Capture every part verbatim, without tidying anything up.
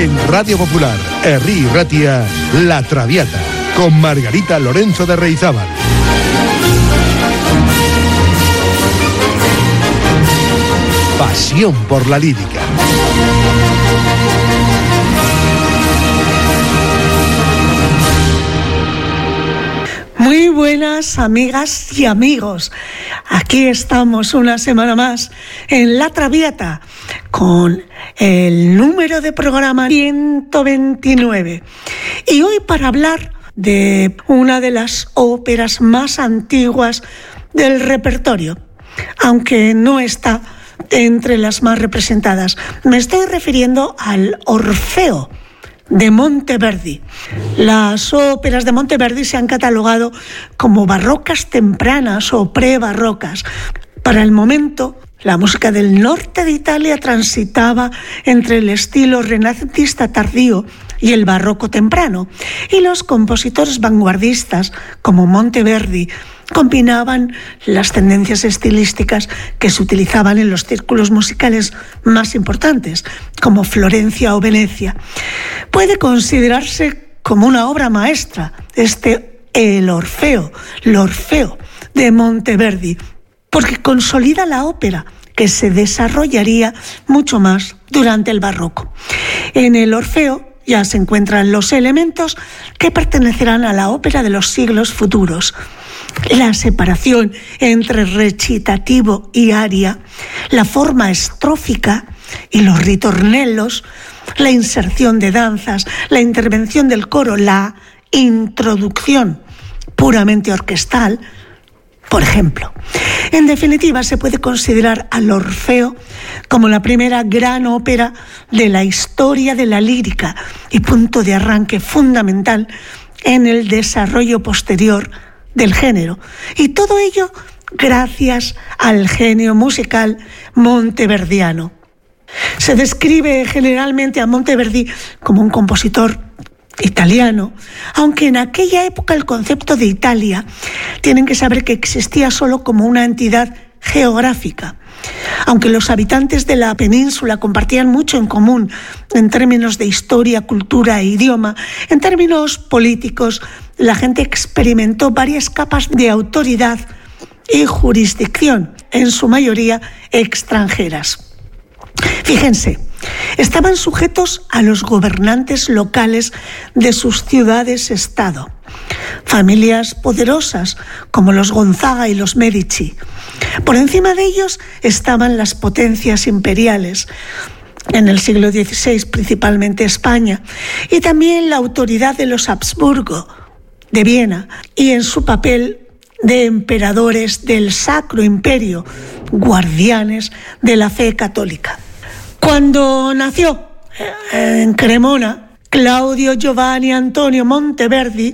En Radio Popular, Herri Ratia, La Traviata, con Margarita Lorenzo de Reizábal. Pasión por la lírica. Muy buenas amigas y amigos, aquí estamos una semana más en La Traviata con el número de programa ciento veintinueve y hoy para hablar de una de las óperas más antiguas del repertorio, aunque no está entre las más representadas. Me estoy refiriendo al Orfeo de Monteverdi. Las óperas de Monteverdi se han catalogado como barrocas tempranas o prebarrocas. Para el momento, la música del norte de Italia transitaba entre el estilo renacentista tardío y el barroco temprano, y los compositores vanguardistas como Monteverdi combinaban las tendencias estilísticas que se utilizaban en los círculos musicales más importantes, como Florencia o Venecia. Puede considerarse como una obra maestra este el Orfeo, l'Orfeo de Monteverdi, porque consolida la ópera que se desarrollaría mucho más durante el barroco. En el Orfeo ya se encuentran los elementos que pertenecerán a la ópera de los siglos futuros: la separación entre recitativo y aria, la forma estrófica y los ritornellos, la inserción de danzas, la intervención del coro, la introducción puramente orquestal, por ejemplo. En definitiva, se puede considerar al Orfeo como la primera gran ópera de la historia de la lírica y punto de arranque fundamental en el desarrollo posterior del género, y todo ello gracias al genio musical monteverdiano. Se describe generalmente a Monteverdi como un compositor italiano, aunque en aquella época el concepto de Italia tienen que saber que existía solo como una entidad geográfica. Aunque los habitantes de la península compartían mucho en común en términos de historia, cultura e idioma, en términos políticos la gente experimentó varias capas de autoridad y jurisdicción, en su mayoría extranjeras. Fíjense, estaban sujetos a los gobernantes locales de sus ciudades-estado, familias poderosas como los Gonzaga y los Medici. Por encima de ellos estaban las potencias imperiales, en el siglo dieciséis principalmente España, y también la autoridad de los Habsburgo de Viena, y en su papel de emperadores del Sacro Imperio, guardianes de la fe católica. Cuando nació en Cremona Claudio Giovanni Antonio Monteverdi,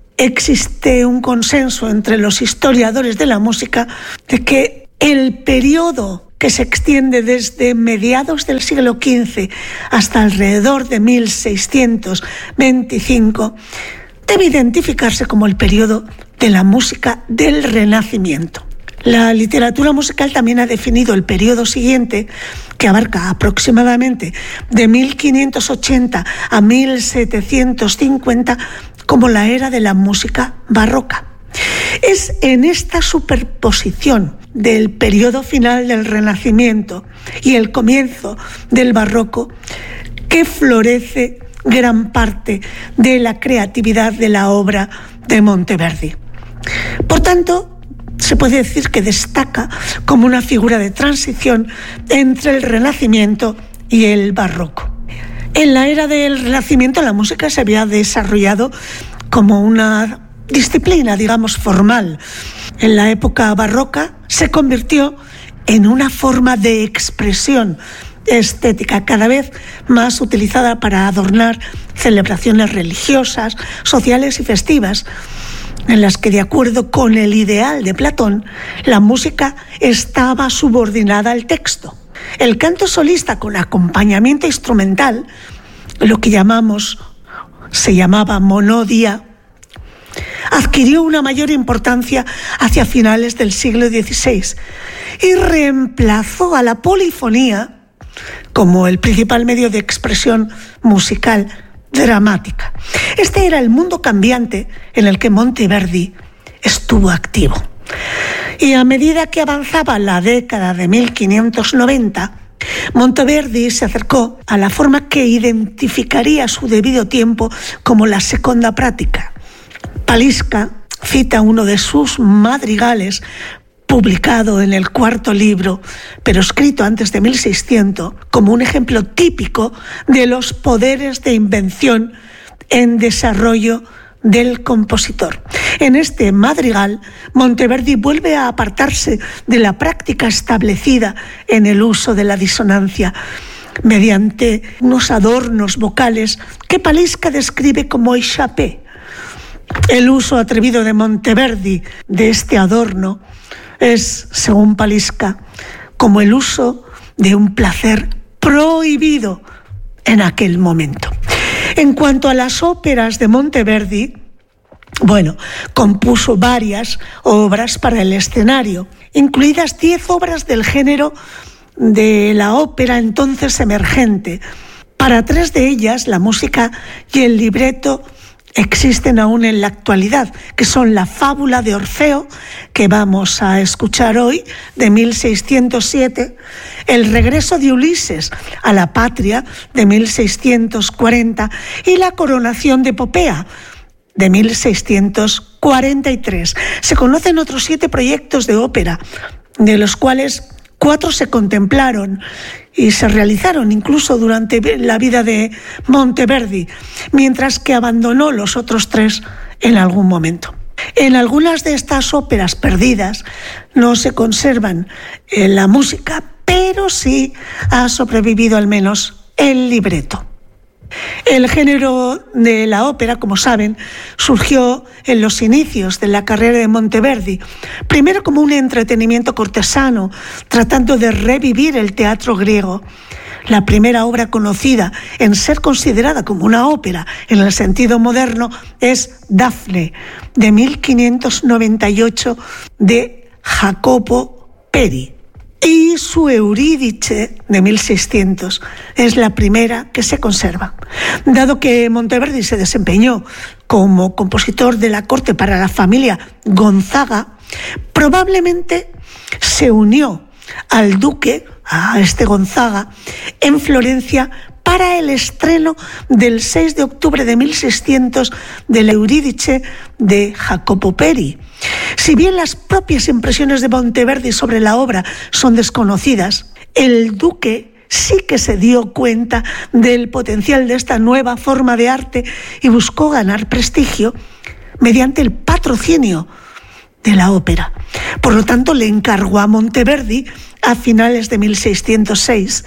existe un consenso entre los historiadores de la música de que el periodo que se extiende desde mediados del siglo quince hasta alrededor de mil seiscientos veinticinco debe identificarse como el periodo de la música del Renacimiento. La literatura musical también ha definido el periodo siguiente, que abarca aproximadamente de mil quinientos ochenta a mil setecientos cincuenta, como la era de la música barroca. Es en esta superposición del periodo final del Renacimiento y el comienzo del barroco que florece gran parte de la creatividad de la obra de Monteverdi. Por tanto, se puede decir que destaca como una figura de transición entre el Renacimiento y el barroco. En la era del Renacimiento la música se había desarrollado como una disciplina, digamos, formal. En la época barroca se convirtió en una forma de expresión estética cada vez más utilizada para adornar celebraciones religiosas, sociales y festivas, en las que, de acuerdo con el ideal de Platón, la música estaba subordinada al texto. El canto solista con acompañamiento instrumental, lo que llamamos, se llamaba monodia, adquirió una mayor importancia hacia finales del siglo dieciséis y reemplazó a la polifonía como el principal medio de expresión musical dramática. Este era el mundo cambiante en el que Monteverdi estuvo activo. Y a medida que avanzaba la década de mil quinientos noventa, Monteverdi se acercó a la forma que identificaría a su debido tiempo como la seconda práctica. Paliska cita uno de sus madrigales, publicado en el cuarto libro, pero escrito antes de mil seiscientos, como un ejemplo típico de los poderes de invención en desarrollo del compositor. En este madrigal, Monteverdi vuelve a apartarse de la práctica establecida en el uso de la disonancia mediante unos adornos vocales que Paliska describe como échappé. El uso atrevido de Monteverdi de este adorno es, según Paliska, como el uso de un placer prohibido en aquel momento. En cuanto a las óperas de Monteverdi, bueno, compuso varias obras para el escenario, incluidas diez obras del género de la ópera entonces emergente. Para tres de ellas, la música y el libreto existen aún en la actualidad, que son la Fábula de Orfeo, que vamos a escuchar hoy, de mil seiscientos siete, el Regreso de Ulises a la Patria, de mil seiscientos cuarenta, y la Coronación de Popea, de mil seiscientos cuarenta y tres. Se conocen otros siete proyectos de ópera, de los cuales cuatro se contemplaron y se realizaron incluso durante la vida de Monteverdi, mientras que abandonó los otros tres en algún momento. En algunas de estas óperas perdidas no se conservan en la música, pero sí ha sobrevivido al menos el libreto. El género de la ópera, como saben, surgió en los inicios de la carrera de Monteverdi, primero como un entretenimiento cortesano, tratando de revivir el teatro griego. La primera obra conocida en ser considerada como una ópera en el sentido moderno es Dafne, de mil quinientos noventa y ocho, de Jacopo Peri. Y su Eurídice, de mil seiscientos, es la primera que se conserva. Dado que Monteverdi se desempeñó como compositor de la corte para la familia Gonzaga, probablemente se unió al duque, a este Gonzaga, en Florencia para el estreno del seis de octubre de mil seiscientos del Eurídice de Jacopo Peri. Si bien las propias impresiones de Monteverdi sobre la obra son desconocidas, el duque sí que se dio cuenta del potencial de esta nueva forma de arte y buscó ganar prestigio mediante el patrocinio de la ópera. Por lo tanto, le encargó a Monteverdi, a finales de mil seiscientos seis,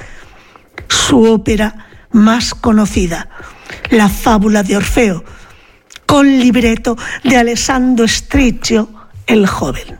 su ópera más conocida, la Fábula de Orfeo, con libreto de Alessandro Stricchio el Joven.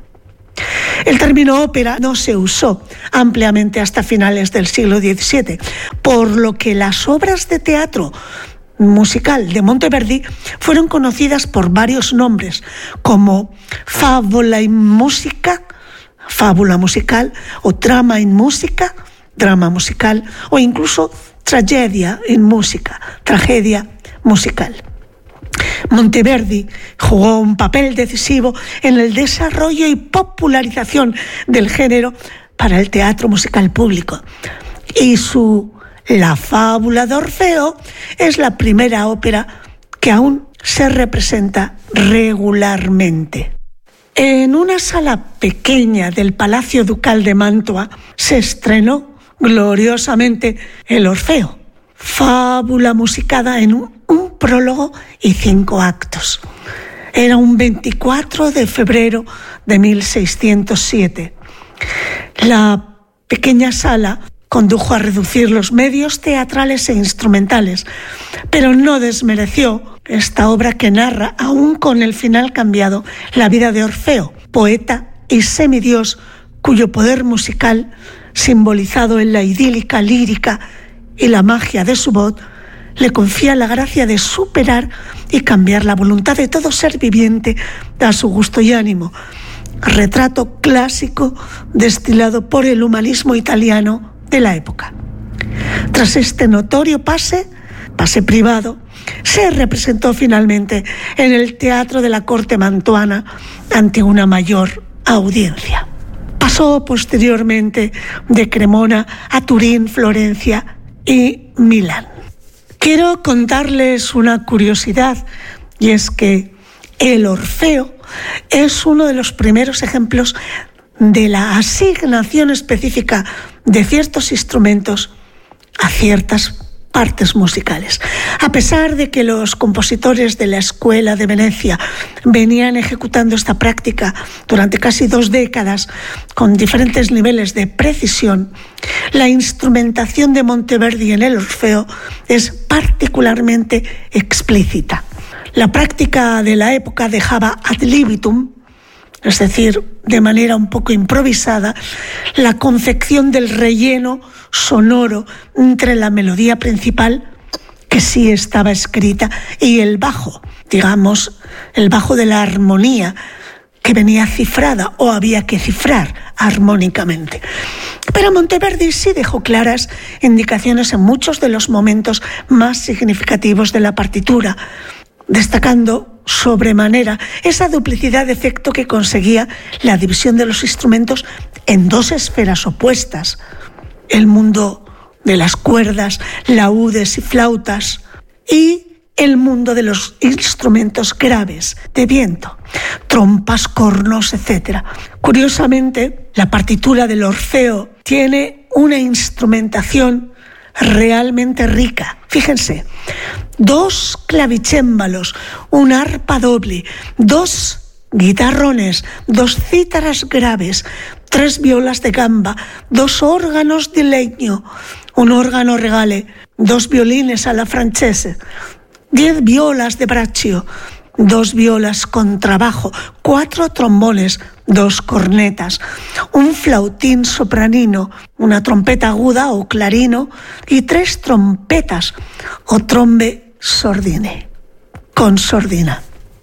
El término ópera no se usó ampliamente hasta finales del siglo diecisiete, por lo que las obras de teatro musical de Monteverdi fueron conocidas por varios nombres, como Favola in Musica, fábula musical, o Drama in Musica, drama musical, o incluso Tragedia in Musica, tragedia musical. Monteverdi jugó un papel decisivo en el desarrollo y popularización del género para el teatro musical público, y su La Fábula de Orfeo es la primera ópera que aún se representa regularmente. En una sala pequeña del Palacio Ducal de Mantua se estrenó gloriosamente el Orfeo, fábula musicada en un, un prólogo y cinco actos. Era un veinticuatro de febrero de mil seiscientos siete. La pequeña sala condujo a reducir los medios teatrales e instrumentales, pero no desmereció esta obra que narra, aún con el final cambiado, la vida de Orfeo, poeta y semidios cuyo poder musical, simbolizado en la idílica lírica y la magia de su voz, le confía la gracia de superar y cambiar la voluntad de todo ser viviente a su gusto y ánimo. Retrato clásico destilado por el humanismo italiano de la época. Tras este notorio pase, pase privado, se representó finalmente en el Teatro de la Corte Mantuana ante una mayor audiencia. Pasó posteriormente de Cremona a Turín, Florencia y Milán. Quiero contarles una curiosidad, y es que el Orfeo es uno de los primeros ejemplos de la asignación específica de ciertos instrumentos a ciertas partes musicales. A pesar de que los compositores de la Escuela de Venecia venían ejecutando esta práctica durante casi dos décadas con diferentes niveles de precisión, la instrumentación de Monteverdi en el Orfeo es particularmente explícita. La práctica de la época dejaba ad libitum, es decir, de manera un poco improvisada, la confección del relleno sonoro entre la melodía principal, que sí estaba escrita, y el bajo, digamos, el bajo de la armonía, que venía cifrada o había que cifrar armónicamente. Pero Monteverdi sí dejó claras indicaciones en muchos de los momentos más significativos de la partitura, destacando sobremanera esa duplicidad de efecto que conseguía la división de los instrumentos en dos esferas opuestas: el mundo de las cuerdas, laúdes y flautas, y el mundo de los instrumentos graves de viento, trompas, cornos, etcétera. Curiosamente, la partitura del Orfeo tiene una instrumentación realmente rica. Fíjense, dos clavicémbalos, un arpa doble, dos guitarrones, dos cítaras graves, tres violas de gamba, dos órganos de leño, un órgano regale, dos violines alla francese, diez violas de braccio, dos violas con trabajo, cuatro trombones, dos cornetas, un flautín sopranino, una trompeta aguda o clarino y tres trompetas o trombe sordine, con sordina.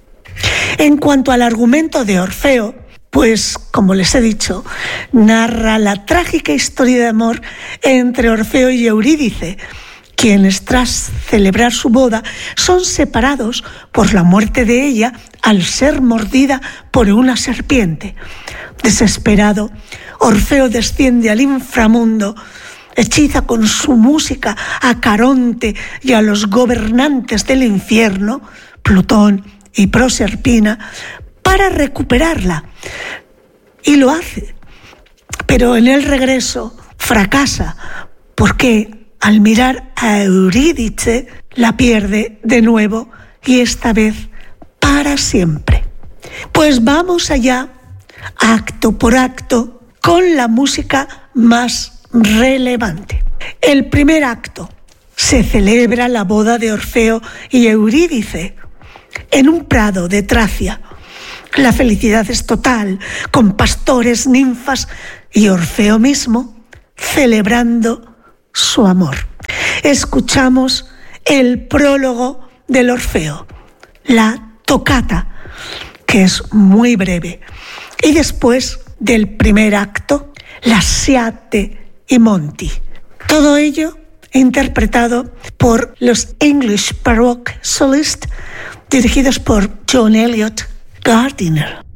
En cuanto al argumento de Orfeo, pues, como les he dicho, narra la trágica historia de amor entre Orfeo y Eurídice, quienes tras celebrar su boda son separados por la muerte de ella al ser mordida por una serpiente. Desesperado, Orfeo desciende al inframundo, hechiza con su música a Caronte y a los gobernantes del infierno, Plutón y Proserpina, para recuperarla. Y lo hace, pero en el regreso fracasa, porque al mirar a Eurídice la pierde de nuevo, y esta vez para siempre. Pues vamos allá, acto por acto, con la música más relevante. El primer acto: se celebra la boda de Orfeo y Eurídice en un prado de Tracia. La felicidad es total, con pastores, ninfas y Orfeo mismo celebrando su amor. Escuchamos el prólogo del Orfeo, la tocata, que es muy breve, y después del primer acto, la Sciate i Monti. Todo ello interpretado por los English Baroque Solists, dirigidos por John Eliot Gardiner.